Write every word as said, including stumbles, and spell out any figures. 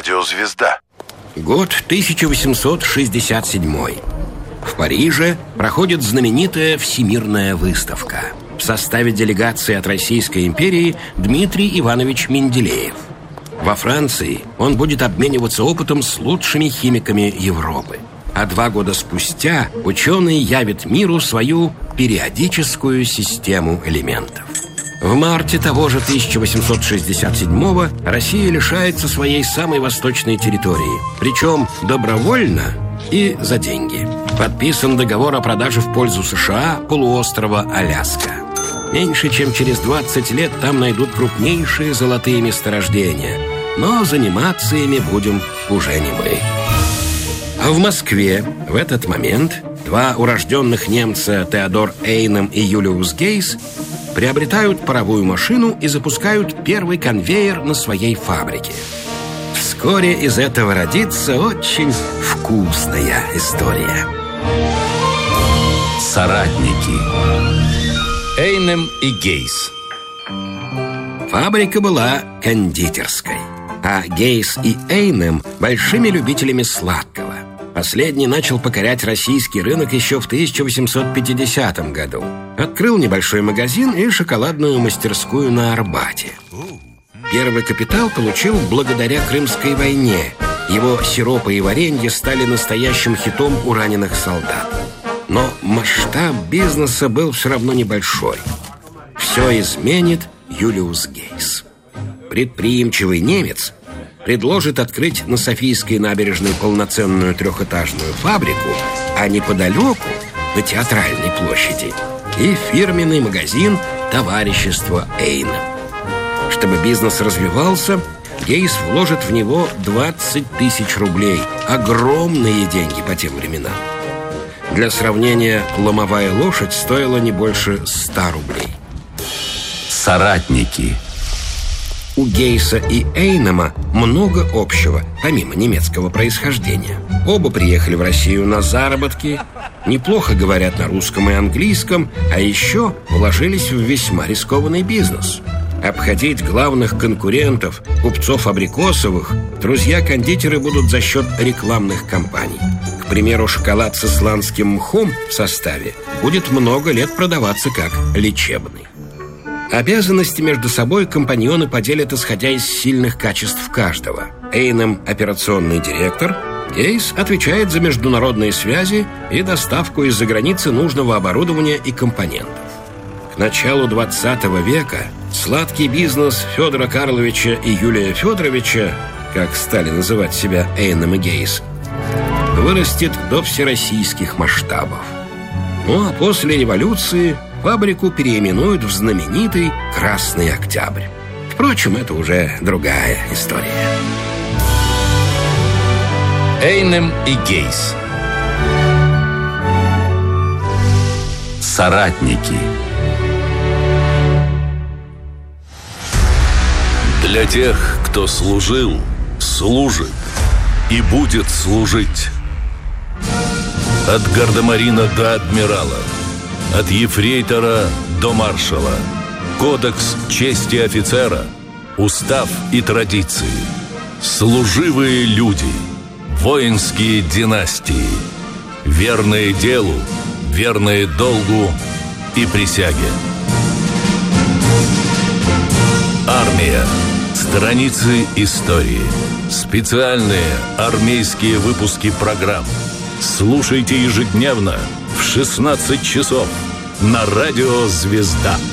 Радио «Звезда». Год тысяча восемьсот шестьдесят седьмой. В Париже проходит знаменитая Всемирная выставка. В составе делегации от Российской империи Дмитрий Иванович Менделеев. Во Франции он будет обмениваться опытом с лучшими химиками Европы. А два года спустя ученый явит миру свою периодическую систему элементов. В марте того же тысяча восемьсот шестьдесят седьмого Россия лишается своей самой восточной территории, причем добровольно и за деньги. Подписан договор о продаже в пользу США полуострова Аляска. Меньше чем через двадцать лет там найдут крупнейшие золотые месторождения, но заниматься ими будем уже не мы. А в Москве в этот момент два урожденных немца Теодор Эйнем и Юлиус Гейс приобретают паровую машину и запускают первый конвейер на своей фабрике. Вскоре из этого родится очень вкусная история. Соратники. Эйнем и Гейс. Фабрика была кондитерской, а Гейс и Эйнем большими любителями сладкого. Последний начал покорять российский рынок еще в тысяча восемьсот пятидесятом году. Открыл небольшой магазин и шоколадную мастерскую на Арбате. Первый капитал получил благодаря Крымской войне. Его сиропы и варенье стали настоящим хитом у раненых солдат. Но масштаб бизнеса был все равно небольшой. Все изменит Юлиус Гейс. Предприимчивый немец предложит открыть на Софийской набережной полноценную трехэтажную фабрику, а неподалеку, на Театральной площади, и фирменный магазин «Товарищество Эйнем». Чтобы бизнес развивался, Гейс вложит в него двадцать тысяч рублей. Огромные деньги по тем временам. Для сравнения, ломовая лошадь стоила не больше ста рублей. Соратники. У Гейса и Эйнема много общего, помимо немецкого происхождения. Оба приехали в Россию на заработки, неплохо говорят на русском и английском, а еще вложились в весьма рискованный бизнес. Обходить главных конкурентов, купцов Абрикосовых, друзья-кондитеры будут за счет рекламных кампаний. К примеру, шоколад с исландским мхом в составе будет много лет продаваться как лечебный. Обязанности между собой компаньоны поделят, исходя из сильных качеств каждого. Эйнем – операционный директор, Гейс отвечает за международные связи и доставку из-за границы нужного оборудования и компонентов. К началу двадцатого века сладкий бизнес Федора Карловича и Юлия Федоровича, как стали называть себя Эйнем и Гейс, вырастет до всероссийских масштабов. Ну а после революции фабрику переименуют в знаменитый «Красный Октябрь». Впрочем, это уже другая история. Эйнем и Гейс. Соратники. Для тех, кто служил, служит и будет служить. От гардемарина до адмирала, от ефрейтора до маршала. Кодекс чести офицера, устав и традиции. Служивые люди, воинские династии, верные делу, верные долгу и присяге. Армия. Страницы истории. Специальные армейские выпуски программ. Слушайте ежедневно в шестнадцать часов на радио «Звезда».